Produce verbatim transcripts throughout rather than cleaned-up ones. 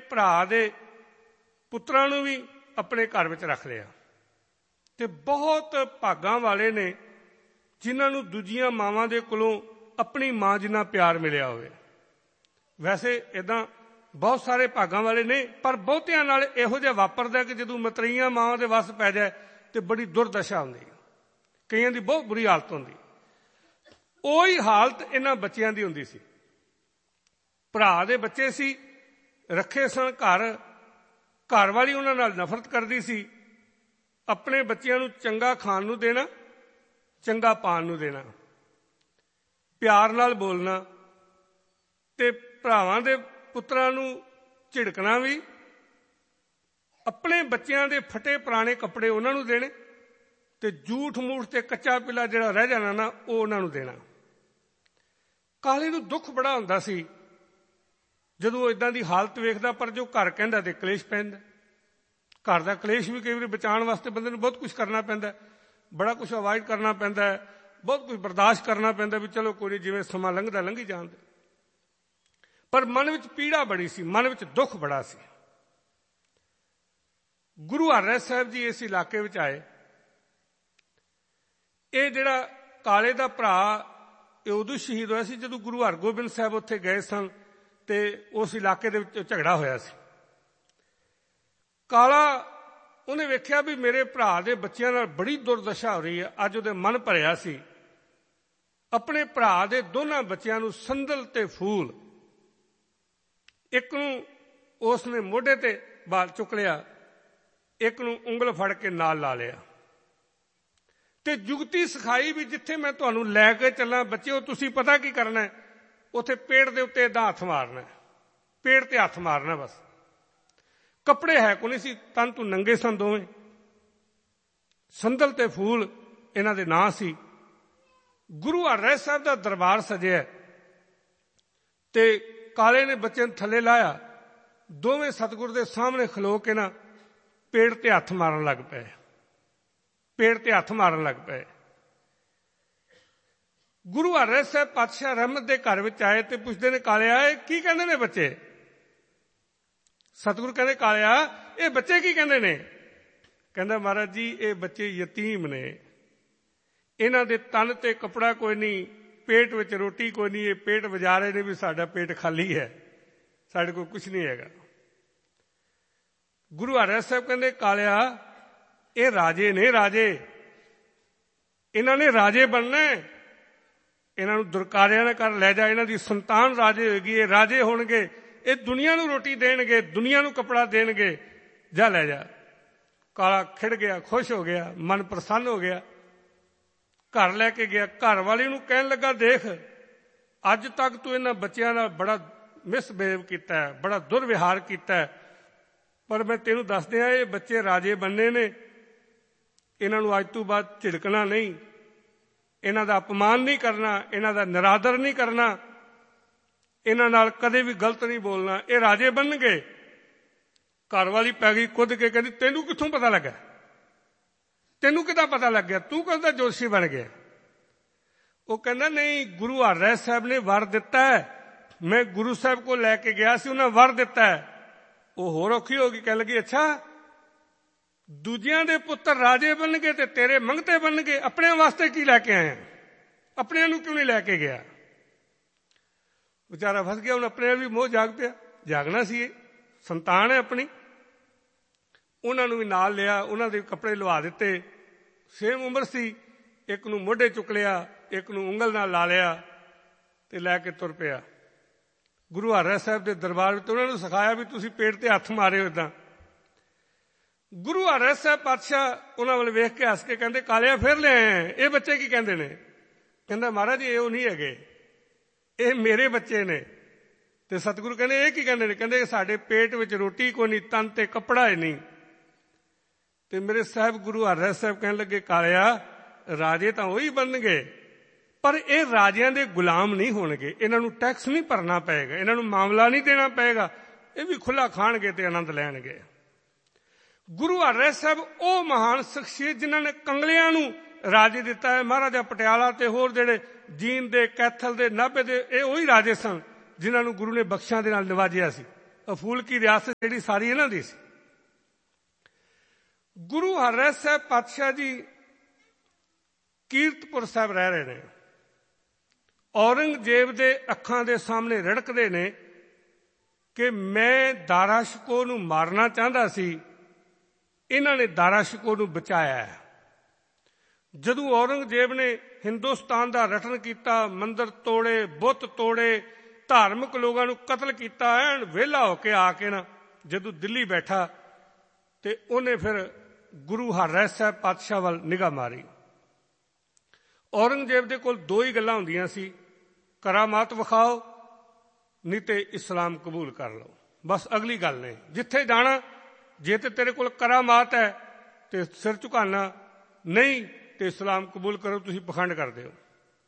ਭਰਾ ਦੇ ਪੁੱਤਰਾਂ ਨੂੰ ਵੀ ਆਪਣੇ ਘਰ ਵਿੱਚ ਰੱਖ ਲਿਆ। ਤੇ ਬਹੁਤ ਭਾਗਾਂ ਵਾਲੇ ਨੇ ਜਿਨ੍ਹਾਂ ਨੂੰ ਦੂਜੀਆਂ ਮਾਵਾਂ ਦੇ ਕੋਲੋਂ ਆਪਣੀ ਮਾਂ ਜਿੰਨਾ ਪਿਆਰ ਮਿਲਿਆ ਹੋਵੇ। ਵੈਸੇ ਇੱਦਾਂ ਬਹੁਤ ਸਾਰੇ ਭਾਗਾਂ ਵਾਲੇ ਨੇ, ਪਰ ਬਹੁਤਿਆਂ ਨਾਲ ਇਹੋ ਜਿਹਾ ਵਾਪਰਦਾ ਕਿ ਜਦੋਂ ਮਤਰੇਈਆਂ ਮਾਵਾਂ ਦੇ ਵੱਸ ਪੈ ਜਾਏ ਤੇ ਬੜੀ ਦੁਰਦਸ਼ਾ ਹੁੰਦੀ ਹੈ, ਕਈਆਂ ਦੀ ਬਹੁਤ ਬੁਰੀ ਹਾਲਤ ਹੁੰਦੀ। ਉਹੀ ਹਾਲਤ ਇਹਨਾਂ ਬੱਚਿਆਂ ਦੀ ਹੁੰਦੀ ਸੀ। ਭਰਾ ਦੇ ਬੱਚੇ ਸੀ, ਰੱਖੇ ਸਨ ਘਰ, ਘਰ ਵਾਲੀ ਉਹਨਾਂ ਨਾਲ ਨਫ਼ਰਤ ਕਰਦੀ ਸੀ। ਆਪਣੇ ਬੱਚਿਆਂ ਨੂੰ ਚੰਗਾ ਖਾਣ ਨੂੰ ਦੇਣਾ, ਚੰਗਾ ਪਾਣ ਨੂੰ ਦੇਣਾ, ਪਿਆਰ ਨਾਲ ਬੋਲਣਾ, ਤੇ ਭਰਾਵਾਂ ਦੇ ਪੁੱਤਰਾਂ ਨੂੰ ਝਿੜਕਣਾ ਵੀ, ਆਪਣੇ ਬੱਚਿਆਂ ਦੇ ਫਟੇ ਪੁਰਾਣੇ ਕੱਪੜੇ ਉਹਨਾਂ ਨੂੰ ਦੇਣੇ, ਤੇ ਝੂਠ ਮੂਠ ਤੇ ਕੱਚਾ ਪਿੱਲਾ ਜਿਹੜਾ ਰਹਿ ਜਾਣਾ ਨਾ ਉਹ ਉਹਨਾਂ ਨੂੰ ਦੇਣਾ। ਕਾਲੇ ਨੂੰ ਦੁੱਖ ਬੜਾ ਹੁੰਦਾ ਸੀ ਜਦੋਂ ਉਹ ਇਦਾਂ ਦੀ ਹਾਲਤ ਵੇਖਦਾ, ਪਰ ਜੋ ਘਰ ਕਹਿੰਦਾ ਤੇ ਕਲੇਸ਼ ਪੈਂਦਾ। ਘਰ ਦਾ ਕਲੇਸ਼ ਵੀ ਕਈ ਵਾਰੀ ਬਚਾਉਣ ਵਾਸਤੇ ਬੰਦੇ ਨੂੰ ਬਹੁਤ ਕੁਝ ਕਰਨਾ ਪੈਂਦਾ, ਬੜਾ ਕੁਝ ਅਵਾਇਡ ਕਰਨਾ ਪੈਂਦਾ, ਬਹੁਤ ਕੁਝ ਬਰਦਾਸ਼ਤ ਕਰਨਾ ਪੈਂਦਾ ਵੀ ਚਲੋ ਕੋਈ ਨਹੀਂ, ਜਿਵੇਂ ਸਮਾਂ ਲੰਘਦਾ ਲੰਘੀ ਜਾਣ ਦੇ। ਪਰ ਮਨ ਵਿੱਚ ਪੀੜਾ ਬੜੀ ਸੀ, ਮਨ ਵਿੱਚ ਦੁੱਖ ਬੜਾ ਸੀ। ਗੁਰੂ ਹਰਿਰਾਏ ਸਾਹਿਬ ਜੀ ਇਸ ਇਲਾਕੇ ਵਿੱਚ ਆਏ। ਇਹ ਜਿਹੜਾ ਕਾਲੇ ਦਾ ਭਰਾ ਇਹ ਉਦੋਂ ਸ਼ਹੀਦ ਹੋਇਆ ਸੀ ਜਦੋਂ ਗੁਰੂ ਹਰਗੋਬਿੰਦ ਸਾਹਿਬ ਉੱਥੇ ਗਏ ਸਨ ਤੇ ਉਸ ਇਲਾਕੇ ਦੇ ਵਿੱਚ ਝਗੜਾ ਹੋਇਆ ਸੀ। ਕਾਲਾ ਉਹਨੇ ਵੇਖਿਆ ਵੀ ਮੇਰੇ ਭਰਾ ਦੇ ਬੱਚਿਆਂ ਨਾਲ ਬੜੀ ਦੁਰਦਸ਼ਾ ਹੋ ਰਹੀ ਹੈ। ਅੱਜ ਉਹਦੇ ਮਨ ਭਰਿਆ ਸੀ। ਆਪਣੇ ਭਰਾ ਦੇ ਦੋਨਾਂ ਬੱਚਿਆਂ ਨੂੰ ਸੰਦਲ ਤੇ ਫੂਲ, ਇੱਕ ਨੂੰ ਉਸ ਨੇ ਮੋਢੇ ਤੇ ਬਾਲ ਚੁੱਕ ਲਿਆ, ਇੱਕ ਨੂੰ ਉਂਗਲ ਫੜ ਕੇ ਨਾਲ ਲਾ ਲਿਆ ਤੇ ਜੁਗਤੀ ਸਿਖਾਈ ਵੀ ਜਿੱਥੇ ਮੈਂ ਤੁਹਾਨੂੰ ਲੈ ਕੇ ਚੱਲਾਂ ਬੱਚਿਓ, ਤੁਸੀਂ ਪਤਾ ਕੀ ਕਰਨਾ ਹੈ, ਉੱਥੇ ਪੇੜ ਦੇ ਉੱਤੇ ਏਦਾਂ ਹੱਥ ਮਾਰਨਾ, ਪੇੜ ਤੇ ਹੱਥ ਮਾਰਨਾ ਬਸ। ਕੱਪੜੇ ਹੈ ਕੋਈ ਨਹੀਂ ਸੀ, ਤਨ ਤੂੰ ਨੰਗੇ ਸਨ ਦੋਵੇਂ। ਸੰਦਲ ਤੇ ਫੂਲ ਇਹਨਾਂ ਦੇ ਨਾਂ ਸੀ। ਗੁਰੂ ਹਰਿਰਾਏ ਸਾਹਿਬ ਦਾ ਦਰਬਾਰ ਸਜਿਆ ਤੇ ਕਾਲੇ ਨੇ ਬੱਚੇ ਨੂੰ ਥੱਲੇ ਲਾਇਆ, ਦੋਵੇਂ ਸਤਿਗੁਰ ਦੇ ਸਾਹਮਣੇ ਖਲੋ ਕੇ ਨਾ ਪੇੜ ਤੇ ਹੱਥ ਮਾਰਨ ਲੱਗ ਪਏ, ਪੇੜ ਤੇ ਹੱਥ ਮਾਰਨ ਲੱਗ ਪਏ। ਗੁਰੂ ਹਰਿਰਾਏ ਸਾਹਿਬ ਪਾਤਸ਼ਾਹ ਰਹਿਮਤ ਦੇ ਘਰ ਵਿੱਚ ਆਏ ਤੇ ਪੁੱਛਦੇ ਨੇ, ਕਾਲਿਆ ਇਹ ਕੀ ਕਹਿੰਦੇ ਨੇ ਬੱਚੇ? ਸਤਿਗੁਰ ਕਹਿੰਦੇ, ਕਾਲਿਆ ਇਹ ਬੱਚੇ ਕੀ ਕਹਿੰਦੇ ਨੇ? ਕਹਿੰਦਾ, ਮਹਾਰਾਜ ਜੀ ਇਹ ਬੱਚੇ ਯਤੀਮ ਨੇ, ਇਹਨਾਂ ਦੇ ਤਨ ਤੇ ਕੱਪੜਾ ਕੋਈ ਨਹੀਂ, ਪੇਟ ਵਿੱਚ ਰੋਟੀ ਕੋਈ ਨਹੀਂ, ਇਹ ਪੇਟ ਵਜਾ ਰਹੇ ਨੇ ਵੀ ਸਾਡਾ ਪੇਟ ਖਾਲੀ ਹੈ, ਸਾਡੇ ਕੋਲ ਕੁਛ ਨਹੀਂ ਹੈਗਾ। ਗੁਰੂ ਹਰਿਰਾਏ ਸਾਹਿਬ ਕਹਿੰਦੇ, ਕਾਲਿਆ ਇਹ ਰਾਜੇ ਨੇ, ਰਾਜੇ, ਇਹਨਾਂ ਨੇ ਰਾਜੇ ਬਣਨਾ, ਇਹਨਾਂ ਨੂੰ ਦੁਰਕਾਰਿਆਂ ਨਾਲ ਕਰ ਲੈ ਜਾ, ਇਹਨਾਂ ਦੀ ਸੰਤਾਨ ਰਾਜੇ ਹੋਏਗੀ, ਇਹ ਰਾਜੇ ਹੋਣਗੇ, ਇਹ ਦੁਨੀਆ ਨੂੰ ਰੋਟੀ ਦੇਣਗੇ, ਦੁਨੀਆ ਨੂੰ ਕੱਪੜਾ ਦੇਣਗੇ, ਜਾ ਲੈ ਜਾ। ਕਾਲਾ ਖਿੜ ਗਿਆ, ਖੁਸ਼ ਹੋ ਗਿਆ, ਮਨ ਪ੍ਰਸੰਨ ਹੋ ਗਿਆ, ਘਰ ਲੈ ਕੇ ਗਿਆ। ਘਰ ਵਾਲੀ ਨੂੰ ਕਹਿਣ ਲੱਗਾ, ਦੇਖ ਅੱਜ ਤੱਕ ਤੂੰ ਇਹਨਾਂ ਬੱਚਿਆਂ ਨਾਲ ਬੜਾ ਮਿਸਬਿਹੇਵ ਕੀਤਾ ਹੈ, ਬੜਾ ਦੁਰਵਿਹਾਰ ਕੀਤਾ ਹੈ, ਪਰ ਮੈਂ ਤੈਨੂੰ ਦੱਸ ਦਿਆਂ ਇਹ ਬੱਚੇ ਰਾਜੇ ਬਣਨੇ ਨੇ, ਇਹਨਾਂ ਨੂੰ ਅੱਜ ਤੋਂ ਬਾਅਦ ਝਿੜਕਣਾ ਨਹੀਂ, ਇਹਨਾਂ ਦਾ ਅਪਮਾਨ ਨਹੀਂ ਕਰਨਾ, ਇਹਨਾਂ ਦਾ ਨਿਰਾਦਰ ਨਹੀਂ ਕਰਨਾ, ਇਹਨਾਂ ਨਾਲ ਕਦੇ ਵੀ ਗਲਤ ਨਹੀਂ ਬੋਲਣਾ, ਇਹ ਰਾਜੇ ਬਣਨਗੇ। ਘਰ ਵਾਲੀ ਪੈ ਗਈ ਕੁੱਦ ਕੇ, ਕਹਿੰਦੀ ਤੈਨੂੰ ਕਿੱਥੋਂ ਪਤਾ ਲੱਗਾ? ਤੈਨੂੰ ਕਿੱਦਾਂ ਪਤਾ ਲੱਗ ਗਿਆ? ਤੂੰ ਕਹਿੰਦਾ ਜੋਸ਼ੀ ਬਣ ਗਿਆ। ਉਹ ਕਹਿੰਦਾ, ਨਹੀਂ ਗੁਰੂ ਹਰਿਰਾਏ ਸਾਹਿਬ ਨੇ ਵਰ ਦਿੱਤਾ ਹੈ, ਮੈਂ ਗੁਰੂ ਸਾਹਿਬ ਕੋਲ ਲੈ ਕੇ ਗਿਆ ਸੀ, ਉਹਨਾਂ ਵਰ ਦਿੱਤਾ ਹੈ। ਉਹ ਹੋਰ ਔਖੀ ਹੋ ਗਈ, ਕਹਿਣ ਲੱਗੀ, ਅੱਛਾ ਦੂਜਿਆਂ ਦੇ ਪੁੱਤਰ ਰਾਜੇ ਬਣਨਗੇ ਤੇ ਤੇਰੇ ਮੰਗਤੇ ਬਣਨਗੇ, ਆਪਣਿਆਂ ਵਾਸਤੇ ਕੀ ਲੈ ਕੇ ਆਏ? ਆਪਣਿਆਂ ਨੂੰ ਕਿਉਂ ਨਹੀਂ ਲੈ ਕੇ ਗਿਆ? ਵਿਚਾਰਾ ਫਸ ਗਿਆ। ਹੁਣ ਆਪਣੇ ਵੀ ਮੋਹ ਜਾਗ ਪਿਆ, ਜਾਗਣਾ ਸੀ, ਇਹ ਸੰਤਾਨ ਹੈ ਆਪਣੀ। ਉਹਨਾਂ ਨੂੰ ਵੀ ਨਾਲ ਲਿਆ, ਉਹਨਾਂ ਦੇ ਕੱਪੜੇ ਲਵਾ ਦਿੱਤੇ, ਸੇਮ ਉਮਰ ਸੀ, ਇੱਕ ਨੂੰ ਮੋਢੇ ਚੁੱਕ ਲਿਆ, ਇੱਕ ਨੂੰ ਉਂਗਲ ਨਾਲ ਲਾ ਲਿਆ ਤੇ ਲੈ ਕੇ ਤੁਰ ਪਿਆ ਗੁਰੂ ਹਰਿਰਾਏ ਸਾਹਿਬ ਦੇ ਦਰਬਾਰ ਵਿੱਚ। ਉਹਨਾਂ ਨੂੰ ਸਿਖਾਇਆ ਵੀ ਤੁਸੀਂ ਪੇਟ ਤੇ ਹੱਥ ਮਾਰਿਓ ਇੱਦਾਂ। ਗੁਰੂ ਹਰਿਰਾਏ ਸਾਹਿਬ ਪਾਤਸ਼ਾਹ ਉਹਨਾਂ ਵੱਲ ਵੇਖ ਕੇ ਹੱਸ ਕੇ ਕਹਿੰਦੇ, ਕਾਲਿਆ ਫਿਰ ਲੈ ਆਏ, ਇਹ ਬੱਚੇ ਕੀ ਕਹਿੰਦੇ ਨੇ? ਕਹਿੰਦਾ, ਮਹਾਰਾਜ ਇਹ ਉਹ ਨਹੀਂ ਹੈਗੇ, ਇਹ ਮੇਰੇ ਬੱਚੇ ਨੇ। ਤੇ ਸਤਿਗੁਰੂ ਕਹਿੰਦੇ, ਇਹ ਕੀ ਕਹਿੰਦੇ ਨੇ? ਕਹਿੰਦੇ ਸਾਡੇ ਪੇਟ ਵਿੱਚ ਰੋਟੀ ਕੋਈ ਨਹੀਂ, ਤਨ ਤੇ ਕੱਪੜਾ ਹੀ ਨਹੀਂ। ਤੇ ਮੇਰੇ ਸਾਹਿਬ ਗੁਰੂ ਹਰਿਰਾਏ ਸਾਹਿਬ ਕਹਿਣ ਲੱਗੇ, ਕਾਲਿਆ ਰਾਜੇ ਤਾਂ ਉਹੀ ਬਣਨਗੇ, ਪਰ ਇਹ ਰਾਜਿਆਂ ਦੇ ਗੁਲਾਮ ਨਹੀਂ ਹੋਣਗੇ, ਇਹਨਾਂ ਨੂੰ ਟੈਕਸ ਨਹੀਂ ਭਰਨਾ ਪਏਗਾ, ਇਹਨਾਂ ਨੂੰ ਮਾਮਲਾ ਨਹੀਂ ਦੇਣਾ ਪਏਗਾ, ਇਹ ਵੀ ਖੁੱਲਾ ਖਾਣਗੇ ਤੇ ਆਨੰਦ ਲੈਣਗੇ। ਗੁਰੂ ਹਰਿਰਾਏ ਸਾਹਿਬ ਉਹ ਮਹਾਨ ਸ਼ਖਸੀਅਤ ਜਿਨ੍ਹਾਂ ਨੇ ਕੰਗਲਿਆਂ ਨੂੰ ਰਾਜੇ ਦਿੱਤਾ ਹੈ। ਮਹਾਰਾਜਾ ਪਟਿਆਲਾ ਤੇ ਹੋਰ ਜਿਹੜੇ ਜੀਂਦ ਦੇ, ਕੈਥਲ ਦੇ, ਨਾਭੇ ਦੇ, ਇਹ ਉਹੀ ਰਾਜੇ ਸਨ ਜਿਨ੍ਹਾਂ ਨੂੰ ਗੁਰੂ ਨੇ ਬਖਸ਼ਾਂ ਦੇ ਨਾਲ ਨਿਵਾਜਿਆ ਸੀ। ਅਫੂਲ ਕੀ ਰਿਆਸਤ ਜਿਹੜੀ ਸਾਰੀ ਇਹਨਾਂ ਦੀ ਸੀ। ਗੁਰੂ ਹਰਿਰਾਏ ਸਾਹਿਬ ਪਾਤਸ਼ਾਹ ਜੀ ਕੀਰਤਪੁਰ ਸਾਹਿਬ ਰਹਿ ਰਹੇ ਨੇ। ਔਰੰਗਜ਼ੇਬ ਦੇ ਅੱਖਾਂ ਦੇ ਸਾਹਮਣੇ ਰੜਕਦੇ ਨੇ ਕਿ ਮੈਂ ਦਾਰਾ ਸ਼ਿਕੋ ਨੂੰ ਮਾਰਨਾ ਚਾਹੁੰਦਾ ਸੀ, ਇਹਨਾਂ ਨੇ ਦਾਰਾ ਸ਼ਿਕੋ ਨੂੰ ਬਚਾਇਆ। ਜਦੋਂ ਔਰੰਗਜ਼ੇਬ ਨੇ ਹਿੰਦੁਸਤਾਨ ਦਾ ਰਟਨ ਕੀਤਾ, ਮੰਦਰ ਤੋੜੇ, ਬੁੱਤ ਤੋੜੇ, ਧਾਰਮਿਕ ਲੋਕਾਂ ਨੂੰ ਕਤਲ ਕੀਤਾ, ਐਨ ਵਿਹਲਾ ਹੋ ਕੇ ਆ ਕੇ ਨਾ ਜਦੋਂ ਦਿੱਲੀ ਬੈਠਾ ਤੇ ਉਹਨੇ ਫਿਰ ਗੁਰੂ ਹਰਿਰਾਏ ਸਾਹਿਬ ਪਾਤਸ਼ਾਹ ਵੱਲ ਨਿਗਾਹ ਮਾਰੀ। ਔਰੰਗਜ਼ੇਬ ਦੇ ਕੋਲ ਦੋ ਹੀ ਗੱਲਾਂ ਹੁੰਦੀਆਂ ਸੀ, ਕਰਾਮਾਤ ਵਿਖਾਓ ਨਹੀਂ ਤੇ ਇਸਲਾਮ ਕਬੂਲ ਕਰ ਲਓ। ਬਸ ਅਗਲੀ ਗੱਲ ਨੇ, ਜਿੱਥੇ ਜਾਣਾ ਜੇ ਤੇ ਤੇਰੇ ਕੋਲ ਕਰਾਮਾਤ ਹੈ ਤੇ ਸਿਰ ਝੁਕਾਉਣਾ, ਨਹੀਂ ਤੇ ਇਸਲਾਮ ਕਬੂਲ ਕਰੋ, ਤੁਸੀਂ ਪਖੰਡ ਕਰਦੇ ਹੋ।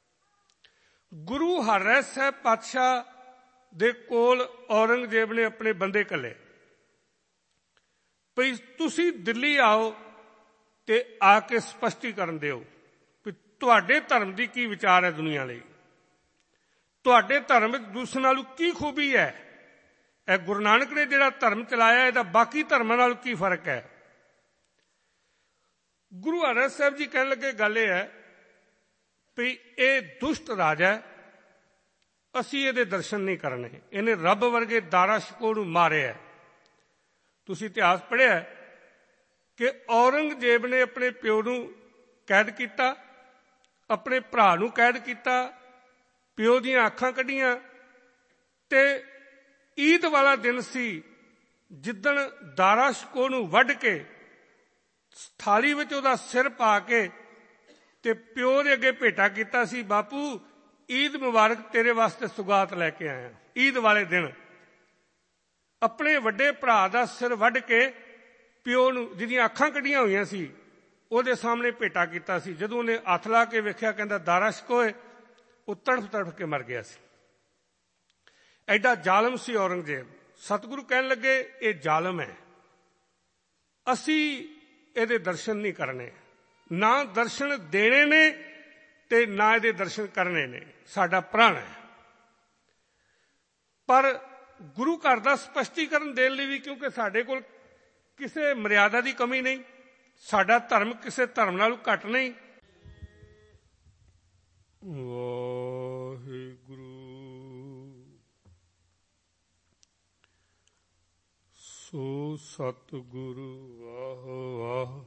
ਗੁਰੂ ਹਰਿਰਾਏ ਸਾਹਿਬ ਪਾਤਸ਼ਾਹ ਦੇ ਕੋਲ ਔਰੰਗਜ਼ੇਬ ਨੇ ਆਪਣੇ ਬੰਦੇ ਘੱਲੇ ਭਈ ਤੁਸੀਂ ਦਿੱਲੀ ਆਓ ਤੇ ਆ ਕੇ ਸਪਸ਼ਟੀਕਰਨ ਦਿਓ ਵੀ ਤੁਹਾਡੇ ਧਰਮ ਦੀ ਕੀ ਵਿਚਾਰ ਹੈ ਦੁਨੀਆ ਲਈ, ਤੁਹਾਡੇ ਧਰਮ ਵਿੱਚ ਦੂਸਰੇ ਨਾਲੋਂ ਕੀ ਖੂਬੀ ਹੈ, ਇਹ ਗੁਰੂ ਨਾਨਕ ਨੇ ਜਿਹੜਾ ਧਰਮ ਚਲਾਇਆ ਇਹਦਾ ਬਾਕੀ ਧਰਮਾਂ ਨਾਲ ਕੀ ਫਰਕ ਹੈ। ਗੁਰੂ ਹਰਿਰਾਏ ਸਾਹਿਬ ਜੀ ਕਹਿਣ ਲੱਗੇ ਗੱਲ ਇਹ ਹੈ ਵੀ ਇਹ ਦੁਸ਼ਟ ਰਾਜਾ ਹੈ, ਅਸੀਂ ਇਹਦੇ ਦਰਸ਼ਨ ਨਹੀਂ ਕਰਨੇ, ਇਹਨੇ ਰੱਬ ਵਰਗੇ ਦਾਰਾ ਸ਼ਿਕੋ ਨੂੰ ਮਾਰਿਆ। ਤੁਸੀਂ ਇਤਿਹਾਸ ਪੜ੍ਹਿਆ ਕਿ ਔਰੰਗਜ਼ੇਬ ਨੇ ਆਪਣੇ ਪਿਓ ਨੂੰ ਕੈਦ ਕੀਤਾ, ਆਪਣੇ ਭਰਾ ਨੂੰ ਕੈਦ ਕੀਤਾ, ਪਿਓ ਦੀਆਂ ਅੱਖਾਂ ਕੱਢੀਆਂ ਤੇ ਈਦ ਵਾਲਾ ਦਿਨ ਸੀ ਜਿੱਦਣ ਦਾਰਾ ਸ਼ਿਕੋ ਨੂੰ ਵੱਢ ਕੇ ਥਾਲੀ ਵਿੱਚ ਉਹਦਾ ਸਿਰ ਪਾ ਕੇ ਤੇ ਪਿਓ ਦੇ ਅੱਗੇ ਭੇਟਾ ਕੀਤਾ ਸੀ, ਬਾਪੂ ਈਦ ਮੁਬਾਰਕ, ਤੇਰੇ ਵਾਸਤੇ ਸੁਗਾਤ ਲੈ ਕੇ ਆਇਆ। ਈਦ ਵਾਲੇ ਦਿਨ ਆਪਣੇ ਵੱਡੇ ਭਰਾ ਦਾ ਸਿਰ ਵੱਢ ਕੇ ਪਿਓ ਨੂੰ, ਜਿਹਦੀਆਂ ਅੱਖਾਂ ਕੱਢੀਆਂ ਹੋਈਆਂ ਸੀ, ਉਹਦੇ ਸਾਹਮਣੇ ਭੇਟਾ ਕੀਤਾ ਸੀ। ਜਦੋਂ ਉਹਨੇ ਹੱਥ ਲਾ ਕੇ ਵੇਖਿਆ, ਕਹਿੰਦਾ ਦਾਰਾ ਸ਼ਿਕੋ ਹੈ, ਉਹ ਤੜਫ ਤੜਫ ਕੇ ਮਰ ਗਿਆ ਸੀ। ਐਡਾ ਜ਼ਾਲਮ ਸੀ ਔਰੰਗਜ਼ੇਬ। ਸਤਿਗੁਰੂ ਕਹਿਣ ਲੱਗੇ ਇਹ ਜ਼ਾਲਮ ਹੈ, ਅਸੀਂ ਇਹਦੇ ਦਰਸ਼ਨ ਨਹੀਂ ਕਰਨੇ, ਨਾ ਦਰਸ਼ਨ ਦੇਣੇ ਨੇ ਤੇ ਨਾ ਇਹਦੇ ਦਰਸ਼ਨ ਕਰਨੇ ਨੇ, ਸਾਡਾ ਪ੍ਰਣ ਹੈ। ਪਰ ਗੁਰੂ ਘਰ ਦਾ ਸਪਸ਼ਟੀਕਰਨ ਦੇਣ ਲਈ ਵੀ, ਕਿਉਂਕਿ ਸਾਡੇ ਕੋਲ ਕਿਸੇ ਮਰਿਆਦਾ ਦੀ ਕਮੀ ਨਹੀਂ, ਸਾਡਾ ਧਰਮ ਕਿਸੇ ਧਰਮ ਨਾਲੋਂ ਘੱਟ ਨਹੀਂ। ਵਾਹਿਗੁਰੂ ਸੋ ਸਤਿਗੁਰੂ ਵਾਹ ਵਾਹ,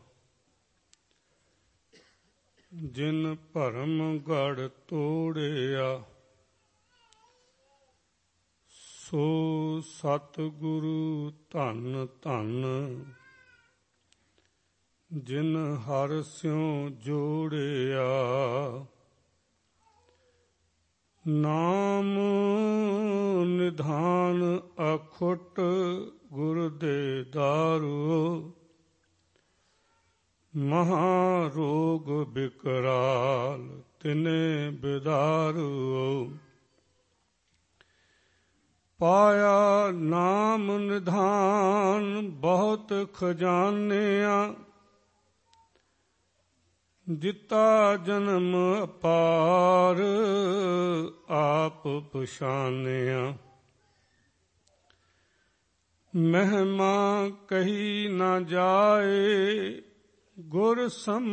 ਜਿਨ ਭਰਮ ਗੜ ਤੋੜਿਆ, ਸੋ ਸਤਿਗੁਰੂ ਧੰਨ ਧੰਨ, ਜਿਨ ਹਰਿ ਸਿਉ ਜੋੜਿਆ। ਨਾਮ ਨਿਧਾਨ ਅਖੁੱਟ ਗੁਰ ਦੇ ਦਾਰੂ, ਮਹਾ ਰੋਗ ਬਿਕਰਾਲ ਤਿਨੇ ਬਿਦਾਰੂ। ਪਾਇਆ ਨਾਮ ਨਿਧਾਨ ਬਹੁਤ ਖਜ਼ਾਨਿਆਂ, ਦਿੱਤਾ ਜਨਮ ਅਪਾਰ ਆਪ ਪਛਾਨਿਆ। ਮਹਿਮਾ ਕਹੀ ਨਾ ਜਾਏ ਗੁਰ ਸਮ